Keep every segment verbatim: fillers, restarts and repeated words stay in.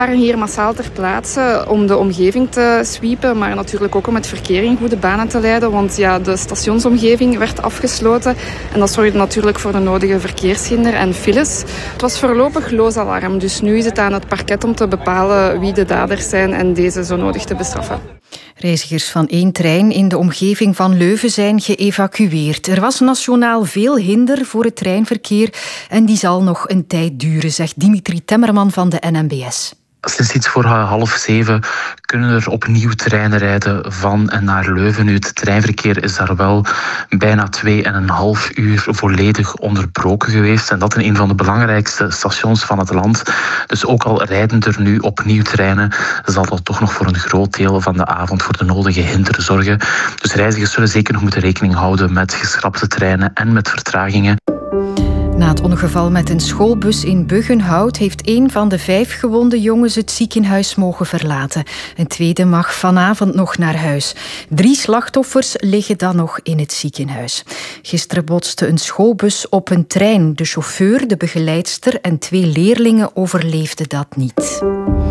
We waren hier massaal ter plaatse om de omgeving te sweepen, maar natuurlijk ook om het verkeer in goede banen te leiden, want ja, de stationsomgeving werd afgesloten en dat zorgde natuurlijk voor de nodige verkeershinder en files. Het was voorlopig loos alarm, dus nu is het aan het parket om te bepalen wie de daders zijn en deze zo nodig te bestraffen. Reizigers van één trein in de omgeving van Leuven zijn geëvacueerd. Er was nationaal veel hinder voor het treinverkeer en die zal nog een tijd duren, zegt Dimitri Temmerman van de N M B S. Sinds iets voor half zeven kunnen er opnieuw treinen rijden van en naar Leuven. Nu, het treinverkeer is daar wel bijna twee en een half uur volledig onderbroken geweest. En dat in een van de belangrijkste stations van het land. Dus ook al rijden er nu opnieuw treinen, zal dat toch nog voor een groot deel van de avond voor de nodige hinder zorgen. Dus reizigers zullen zeker nog moeten rekening houden met geschrapte treinen en met vertragingen. Na het ongeval met een schoolbus in Buggenhout heeft een van de vijf gewonde jongens het ziekenhuis mogen verlaten. Een tweede mag vanavond nog naar huis. Drie slachtoffers liggen dan nog in het ziekenhuis. Gisteren botste een schoolbus op een trein. De chauffeur, de begeleidster en twee leerlingen overleefden dat niet.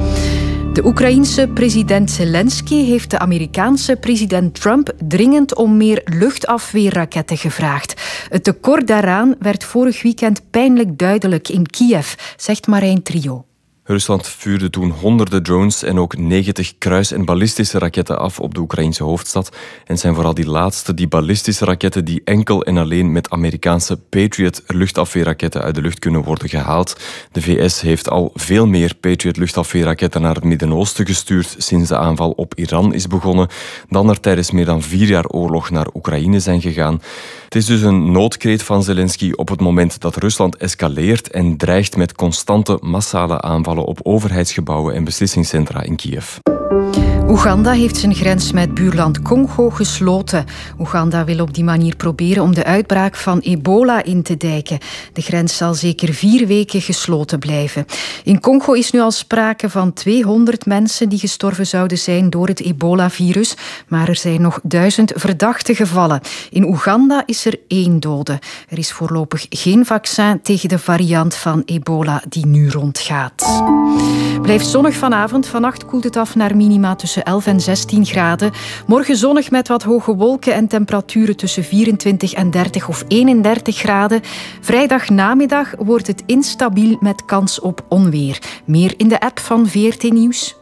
De Oekraïense president Zelensky heeft de Amerikaanse president Trump dringend om meer luchtafweerraketten gevraagd. Het tekort daaraan werd vorig weekend pijnlijk duidelijk in Kiev, zegt Marijn Trio. Rusland vuurde toen honderden drones en ook negentig kruis- en ballistische raketten af op de Oekraïnse hoofdstad. En het zijn vooral die laatste, die ballistische raketten, die enkel en alleen met Amerikaanse Patriot luchtafweerraketten uit de lucht kunnen worden gehaald. De V S heeft al veel meer Patriot luchtafweerraketten naar het Midden-Oosten gestuurd sinds de aanval op Iran is begonnen, dan er tijdens meer dan vier jaar oorlog naar Oekraïne zijn gegaan. Het is dus een noodkreet van Zelensky op het moment dat Rusland escaleert en dreigt met constante massale aanvallen op overheidsgebouwen en beslissingscentra in Kiev. Oeganda heeft zijn grens met buurland Congo gesloten. Oeganda wil op die manier proberen om de uitbraak van ebola in te dijken. De grens zal zeker vier weken gesloten blijven. In Congo is nu al sprake van tweehonderd mensen die gestorven zouden zijn door het ebola-virus, maar er zijn nog duizend verdachte gevallen. In Oeganda is er één dode. Er is voorlopig geen vaccin tegen de variant van ebola die nu rondgaat. Blijft zonnig vanavond. Vannacht koelt het af naar minima tussen elf en zestien graden. Morgen zonnig met wat hoge wolken en temperaturen tussen vierentwintig en dertig of eenendertig graden. Vrijdag namiddag wordt het instabiel met kans op onweer. Meer in de app van V R T Nieuws.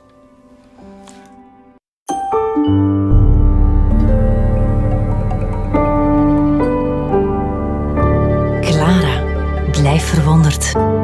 Clara, blijf verwonderd.